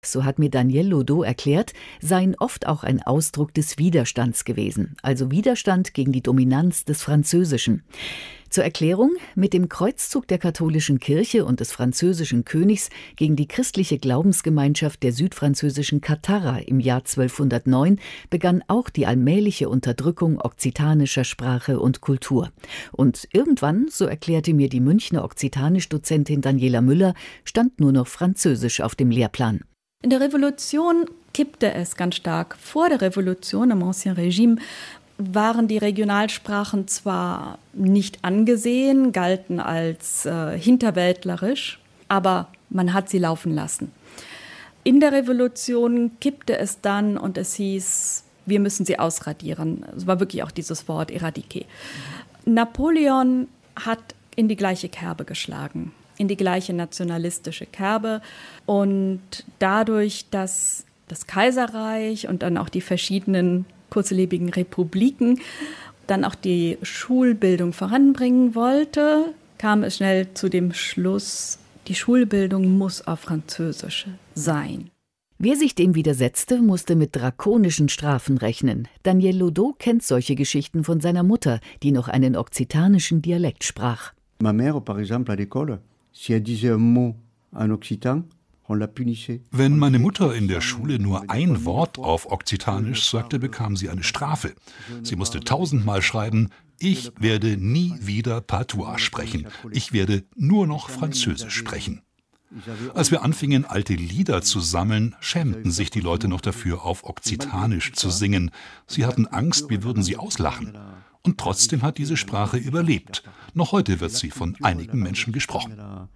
so hat mir Daniel Lodot erklärt, seien oft auch ein Ausdruck des Widerstands gewesen, also Widerstand gegen die Dominanz des Französischen. Zur Erklärung: Mit dem Kreuzzug der katholischen Kirche und des französischen Königs gegen die christliche Glaubensgemeinschaft der südfranzösischen Katharer im Jahr 1209 begann auch die allmähliche Unterdrückung okzitanischer Sprache und Kultur. Und irgendwann, so erklärte mir die Münchner Okzitanisch-Dozentin Daniela Müller, stand nur noch Französisch auf dem Lehrplan. In der Revolution kippte es ganz stark. Vor der Revolution, im Ancien Régime, waren die Regionalsprachen zwar nicht angesehen, galten als hinterwäldlerisch, aber man hat sie laufen lassen. In der Revolution kippte es dann und es hieß, wir müssen sie ausradieren. Es war wirklich auch dieses Wort éradiquer. Napoleon hat in die gleiche Kerbe geschlagen, in die gleiche nationalistische Kerbe. Und dadurch, dass das Kaiserreich und dann auch die verschiedenen kurzlebigen Republiken dann auch die Schulbildung voranbringen wollte, kam es schnell zu dem Schluss, die Schulbildung muss auf Französisch sein. Wer sich dem widersetzte, musste mit drakonischen Strafen rechnen. Daniel Lodot kennt solche Geschichten von seiner Mutter, die noch einen okzitanischen Dialekt sprach. Ma mère, par exemple, à l'école, si elle disait un mot en occitan, wenn meine Mutter in der Schule nur ein Wort auf Okzitanisch sagte, bekam sie eine Strafe. Sie musste 1000-mal schreiben: Ich werde nie wieder Patois sprechen. Ich werde nur noch Französisch sprechen. Als wir anfingen, alte Lieder zu sammeln, schämten sich die Leute noch dafür, auf Okzitanisch zu singen. Sie hatten Angst, wir würden sie auslachen. Und trotzdem hat diese Sprache überlebt. Noch heute wird sie von einigen Menschen gesprochen.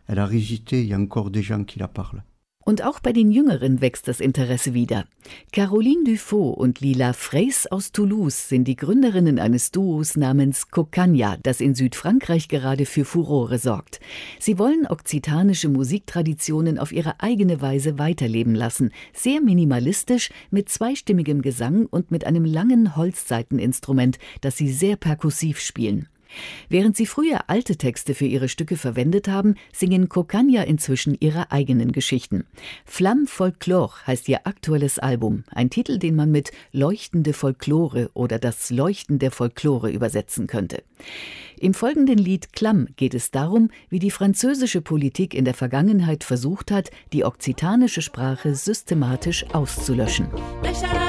Und auch bei den Jüngeren wächst das Interesse wieder. Caroline Dufaux und Lila Freys aus Toulouse sind die Gründerinnen eines Duos namens Cocagne, das in Südfrankreich gerade für Furore sorgt. Sie wollen okzitanische Musiktraditionen auf ihre eigene Weise weiterleben lassen, sehr minimalistisch, mit zweistimmigem Gesang und mit einem langen Holzsaiteninstrument, das sie sehr perkussiv spielen. Während sie früher alte Texte für ihre Stücke verwendet haben, singen Cocagne inzwischen ihre eigenen Geschichten. Flamme Folklore heißt ihr aktuelles Album, ein Titel, den man mit leuchtende Folklore oder das Leuchten der Folklore übersetzen könnte. Im folgenden Lied Clam geht es darum, wie die französische Politik in der Vergangenheit versucht hat, die okzitanische Sprache systematisch auszulöschen.